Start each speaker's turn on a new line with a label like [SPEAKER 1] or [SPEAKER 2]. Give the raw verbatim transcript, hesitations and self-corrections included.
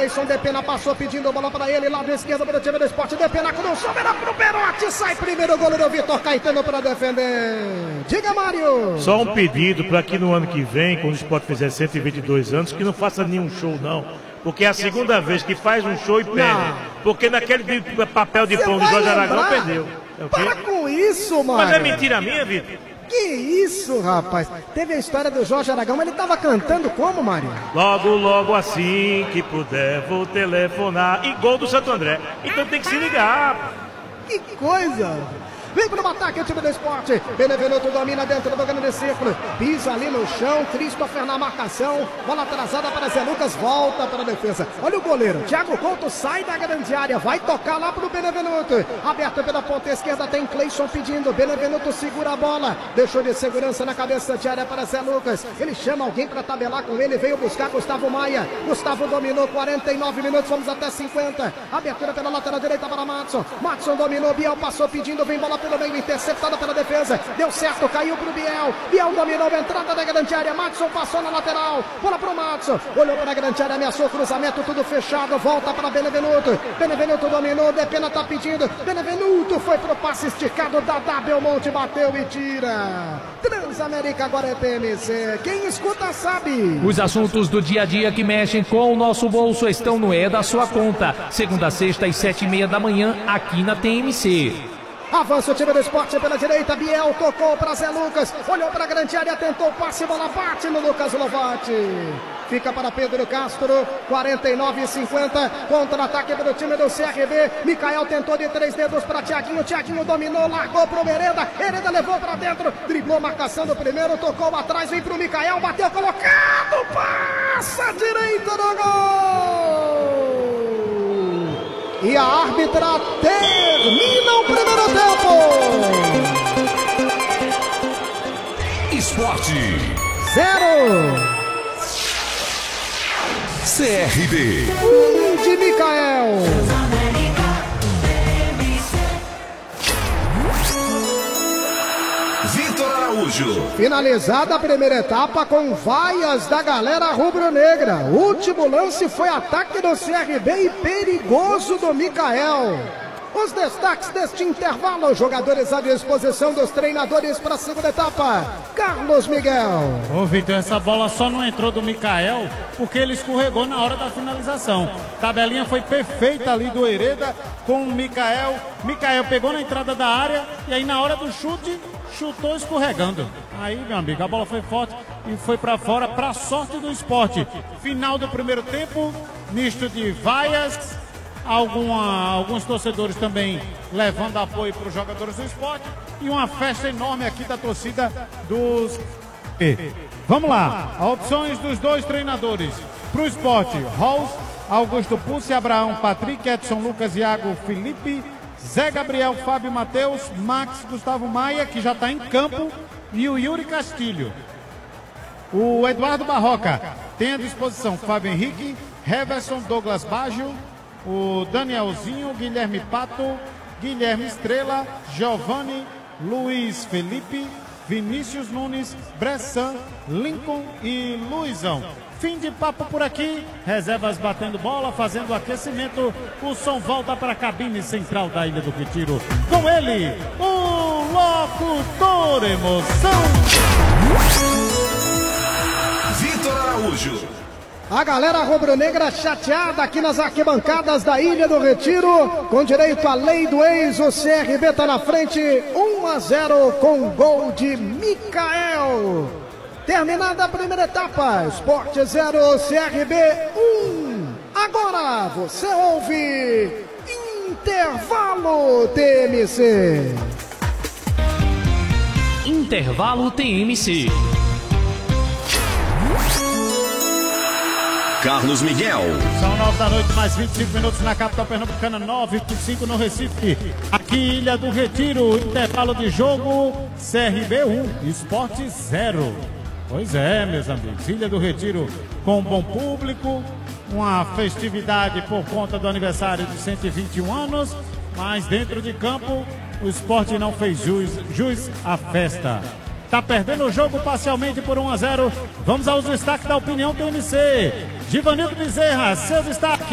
[SPEAKER 1] Cleison Depena passou pedindo bola para ele, lado esquerdo para o time do Sport. Depena cruzou, era pro Perotti, sai primeiro o goleiro Vitor Caetano para defender. Diga, Mário.
[SPEAKER 2] Só um pedido para que no ano que vem, quando o Sport fizer cento e vinte e dois anos, que não faça nenhum show não, porque é a segunda vez que faz um show e perde, não. Porque naquele papel de pão de Jorge Aragão perdeu.
[SPEAKER 1] É Para com isso, Mário.
[SPEAKER 2] Mas é mentira minha, Vitor?
[SPEAKER 1] Que isso, rapaz? Teve a história do Jorge Aragão, mas ele tava cantando como, Mário?
[SPEAKER 2] Logo, logo assim que puder, vou telefonar. E gol do Santo André. Então tem que se ligar.
[SPEAKER 1] Que coisa! Vem para o ataque o time do Sport. Benevenuto domina dentro do grande círculo. Pisa ali no chão. Christopher na marcação. Bola atrasada para Zé Lucas. Volta para a defesa. Olha o goleiro. Thiago Couto sai da grande área. Vai tocar lá para o Benevenuto. Aberto pela ponta esquerda. Tem Cleison pedindo. Benevenuto segura a bola. Deixou de segurança na cabeça de área para Zé Lucas. Ele chama alguém para tabelar com ele. Veio buscar Gustavo Maia. Gustavo dominou. quarenta e nove minutos. Vamos até cinquenta. Abertura pela lateral direita para Madson. Madson dominou. Biel passou pedindo. Vem bola pelo meio, interceptada pela defesa, deu certo, caiu pro Biel, Biel dominou a entrada da grande área, Madson passou na lateral, bola pro Madson, olhou para a grande área, ameaçou cruzamento, tudo fechado, volta para Benevenuto, Benevenuto dominou, Depena tá pedindo, Benevenuto foi pro passe esticado, Dadá Belmonte bateu e tira. Transamérica agora é T M C, quem escuta sabe.
[SPEAKER 3] Os assuntos do dia a dia que mexem com o nosso bolso estão no É da Sua Conta, segunda a sexta às sete e meia da manhã, aqui na T M C.
[SPEAKER 1] Avança o time do Sport pela direita, Biel tocou para Zé Lucas, olhou para a grande área, tentou o passe, bola bate no Lucas Lovatti. Fica para Pedro Castro, quarenta e nove e cinquenta, contra-ataque para o time do C R B. Micael tentou de três dedos para Thiaguinho, Thiaguinho dominou, largou para o Hereda, Hereda levou para dentro, driblou marcação do primeiro, tocou atrás, vem para o Micael, bateu colocado, passa direita do gol! E a árbitra termina o primeiro tempo.
[SPEAKER 4] Esporte
[SPEAKER 1] Zero.
[SPEAKER 4] C R B.
[SPEAKER 1] Um de Micael.
[SPEAKER 4] Vitor Araújo.
[SPEAKER 1] Finalizada a primeira etapa com vaias da galera rubro-negra. Último lance foi ataque do C R B e perigoso do Micael. Os destaques deste intervalo, jogadores à disposição dos treinadores para a segunda etapa. Carlos Miguel.
[SPEAKER 5] Ô Vitor, essa bola só não entrou do Micael porque ele escorregou na hora da finalização. Tabelinha foi perfeita ali do Hereda com o Micael. Micael pegou na entrada da área e aí na hora do chute, chutou escorregando. Aí, meu amigo, a bola foi forte e foi para fora, para sorte do Sport. Final do primeiro tempo, misto de vaias, alguma, alguns torcedores também levando apoio para os jogadores do Sport e uma festa enorme aqui da torcida dos... Vamos lá, opções dos dois treinadores. Para o Sport, Rolls, Augusto Pucci, Abraão, Patrick, Edson, Lucas, Iago, Felipe, Zé Gabriel, Fábio Matheus, Max, Gustavo Maia, que já está em campo, e o Yuri Castilho. O Eduardo Barroca tem à disposição Fábio Henrique, Heverson, Douglas Baggio, o Danielzinho, Guilherme Pato, Guilherme Estrela, Giovanni, Luiz Felipe, Vinícius Nunes, Bressan, Lincoln e Luizão. Fim de papo por aqui, reservas batendo bola, fazendo aquecimento, o som volta para a cabine central da Ilha do Retiro. Com ele, o locutor emoção.
[SPEAKER 4] Vitor Araújo.
[SPEAKER 1] A galera rubro-negra chateada aqui nas arquibancadas da Ilha do Retiro, com direito à lei do ex, o C R B está na frente, um a zero com gol de Micael. Terminada a primeira etapa, Sport zero, C R B um. Agora você ouve Intervalo T M C.
[SPEAKER 3] Intervalo T M C.
[SPEAKER 4] Carlos Miguel.
[SPEAKER 5] São nove da noite, mais vinte e cinco minutos na capital pernambucana, nove e cinco no Recife. Aqui, Ilha do Retiro, intervalo de jogo, C R B um, Sport zero. Pois é, meus amigos, Ilha do Retiro com um bom público, uma festividade por conta do aniversário de cento e vinte e um anos, mas dentro de campo o Sport não fez jus, jus à festa. Tá perdendo o jogo parcialmente por um a zero. Vamos aos destaques da opinião T M C. Givanildo Bezerra, seu destaque.